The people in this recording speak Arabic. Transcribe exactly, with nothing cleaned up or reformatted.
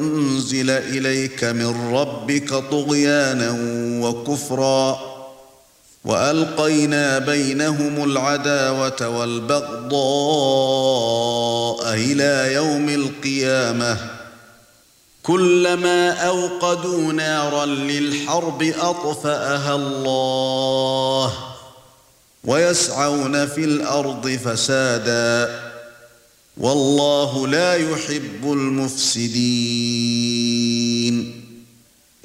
أنزل إليك من ربك طغيانا وكفرا وألقينا بينهم العداوة والبغضاء إلى يوم القيامة كلما أوقدوا نارا للحرب أطفأها الله ويسعون في الأرض فسادا والله لا يحب المفسدين